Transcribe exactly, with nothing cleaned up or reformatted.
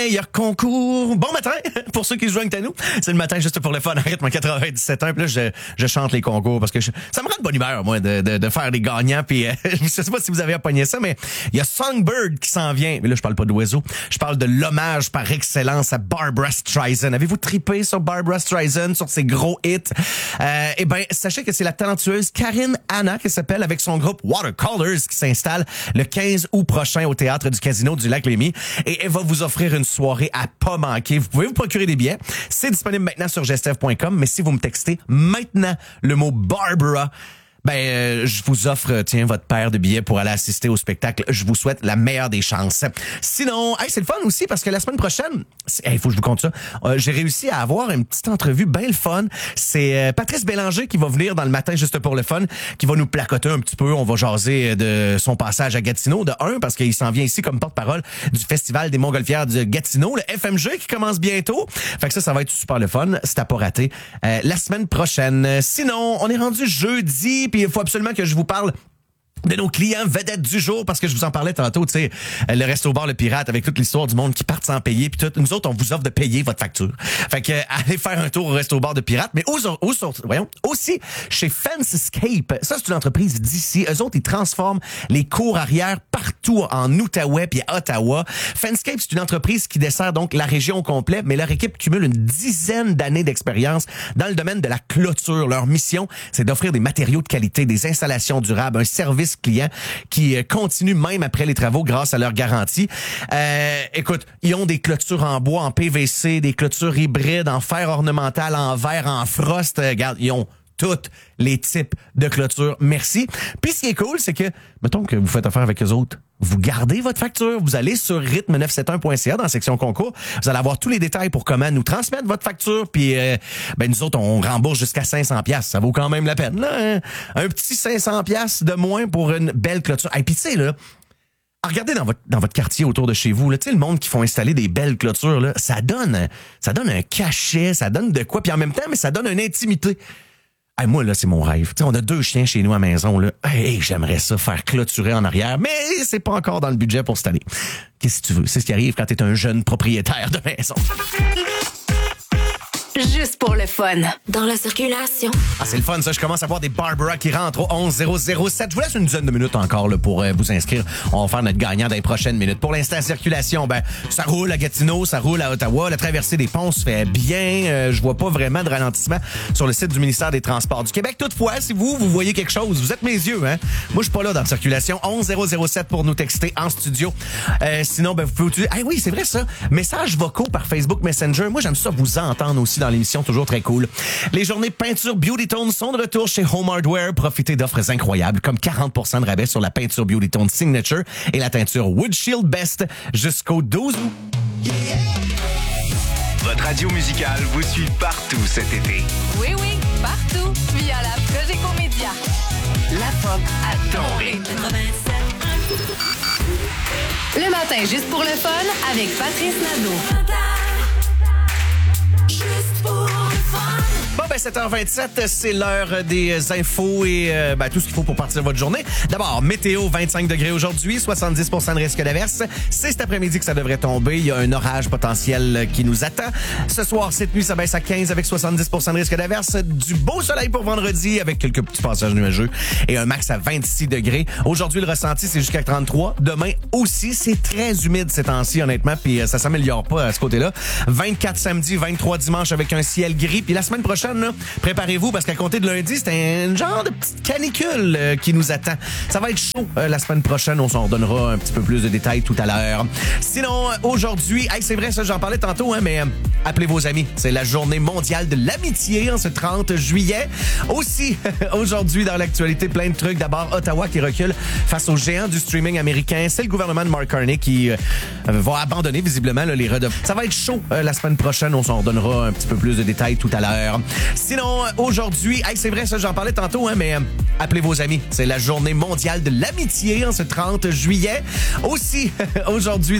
Meilleur concours. Bon matin pour ceux qui se joignent à nous. C'est le matin juste pour le fun à rythme quatre-vingt-dix-sept ans. Puis là, je, je chante les concours parce que je, ça me rend de bonne humeur, moi, de, de, de faire des gagnants. Puis euh, je sais pas si vous avez appogné ça, mais il y a Songbird qui s'en vient. Mais là, je parle pas d'oiseaux. Je parle de l'hommage par excellence à Barbra Streisand. Avez-vous trippé sur Barbra Streisand, sur ses gros hits? Euh, eh ben, sachez que c'est la talentueuse Karine Anna qui s'appelle avec son groupe Watercolors qui s'installe le quinze août prochain au théâtre du Casino du Lac-Lémy. Et elle va vous offrir une soirée à pas manquer. Vous pouvez vous procurer des billets. C'est disponible maintenant sur gestev point com, mais si vous me textez maintenant le mot Barbara, ben euh, je vous offre tiens votre paire de billets pour aller assister au spectacle. Je vous souhaite la meilleure des chances. Sinon, hey, c'est le fun aussi parce que la semaine prochaine, il hey, faut que je vous conte ça. Euh, j'ai réussi à avoir une petite entrevue bien le fun. C'est euh, Patrice Bélanger qui va venir dans le matin juste pour le fun, qui va nous placoter un petit peu. On va jaser de son passage à Gatineau de un parce qu'il s'en vient ici comme porte-parole du Festival des Montgolfières de Gatineau, le F M G qui commence bientôt. Fait que ça, ça va être super le fun. C'est à pas rater. Euh, la semaine prochaine. Sinon, on est rendu jeudi. Puis il faut absolument que je vous parle de nos clients vedettes du jour, parce que je vous en parlais tantôt, tu sais, le Resto-Bar Le Pirate, avec toute l'histoire du monde qui partent sans payer, puis tout. Nous autres, on vous offre de payer votre facture. Fait que, allez faire un tour au Resto-Bar de Pirate, mais aussi, voyons, aussi chez Fencescape. Ça, c'est une entreprise d'ici. Eux autres, ils transforment les cours arrière partout en Outaouais puis à Ottawa. Fencescape, c'est une entreprise qui dessert donc la région au complet, mais leur équipe cumule une dizaine d'années d'expérience dans le domaine de la clôture. Leur mission, c'est d'offrir des matériaux de qualité, des installations durables, un service clients qui continuent même après les travaux grâce à leur garantie. Euh, écoute, ils ont des clôtures en bois, en P V C, des clôtures hybrides, en fer ornemental, en verre, en frost. Euh, regarde, ils ont tous les types de clôtures. Merci. Puis ce qui est cool, c'est que, mettons que vous faites affaire avec eux autres, vous gardez votre facture, vous allez sur rythme neuf cent soixante-dix-un point c a dans la section concours, vous allez avoir tous les détails pour comment nous transmettre votre facture, puis euh, ben nous autres, on rembourse jusqu'à cinq cents piastres. Ça vaut quand même la peine, là. Hein? Un petit cinq cents piastres de moins pour une belle clôture. Et puis tu sais, là, regardez dans votre dans votre quartier autour de chez vous, là, tu sais, le monde qui font installer des belles clôtures, là, ça donne, ça donne un cachet, ça donne de quoi, puis en même temps, mais ça donne une intimité. Hey, moi, là, c'est mon rêve. T'sais, on a deux chiens chez nous à la maison. Là. Hey, j'aimerais ça faire clôturer en arrière, mais c'est pas encore dans le budget pour cette année. Qu'est-ce que tu veux? C'est ce qui arrive quand t'es un jeune propriétaire de maison. Juste pour le fun. Dans la circulation. Ah, c'est le fun, ça. Je commence à voir des Barbara qui rentrent au onze zéro zéro sept. Je vous laisse une dizaine de minutes encore là, pour euh, vous inscrire. On va faire notre gagnant dans les prochaines minutes. Pour l'instant, circulation, ben, ça roule à Gatineau, ça roule à Ottawa. La traversée des ponts se fait bien. Euh, je vois pas vraiment de ralentissement sur le site du ministère des Transports du Québec. Toutefois, si vous, vous voyez quelque chose, vous êtes mes yeux, hein. Moi, je suis pas là dans la circulation. onze zéro zéro sept pour nous texter en studio. Euh, sinon, ben, vous pouvez utiliser... Ah oui, c'est vrai ça. Messages vocaux par Facebook Messenger. Moi, j'aime ça vous entendre aussi dans l'émission, toujours très cool. Les journées peinture Beautytone sont de retour chez Home Hardware. Profitez d'offres incroyables comme quarante pour cent de rabais sur la peinture Beautytone Signature et la teinture Wood Shield Best jusqu'au douze août. Yeah! Votre radio musicale vous suit partout cet été. Oui, oui, partout. Via la Cogeco Média. La pop à ton rythme. Le matin, juste pour le fun, avec Patrice Nadeau. Juste pour le fun. Bon, ben, sept heures vingt-sept, c'est l'heure des infos et euh, ben, tout ce qu'il faut pour partir votre journée. D'abord, météo, vingt-cinq degrés aujourd'hui, soixante-dix pour cent de risque d'averse. C'est cet après-midi que ça devrait tomber. Il y a un orage potentiel qui nous attend. Ce soir, cette nuit, ça baisse à quinze avec soixante-dix pour cent de risque d'averse. Du beau soleil pour vendredi avec quelques petits passages nuageux et un max à vingt-six degrés. Aujourd'hui, le ressenti, c'est jusqu'à trente-trois. Demain aussi, c'est très humide ces temps-ci, honnêtement, puis euh, ça s'améliore pas à ce côté-là. vingt-quatre samedi, vingt-trois dimanche avec un ciel gris. Puis la semaine prochaine, là, préparez-vous parce qu'à compter de lundi, c'est un genre de petite canicule euh, qui nous attend. Ça va être chaud euh, la semaine prochaine. On s'en redonnera un petit peu plus de détails tout à l'heure. Sinon, euh, aujourd'hui, hey, c'est vrai, ça, j'en parlais tantôt, hein, mais euh, appelez vos amis. C'est la journée mondiale de l'amitié en ce trente juillet. Aussi, aujourd'hui, dans l'actualité, plein de trucs. D'abord, Ottawa qui recule face aux géants du streaming américain. C'est le gouvernement de Mark Carney qui euh, va abandonner visiblement là, les redevances. Ça va être chaud euh, la semaine prochaine. On s'en redonnera un petit peu plus de détails tout à l'heure. Sinon, aujourd'hui, hey, c'est vrai, ça, j'en parlais tantôt, hein, mais euh, appelez vos amis. C'est la journée mondiale de l'amitié en ce trente juillet. Aussi, aujourd'hui,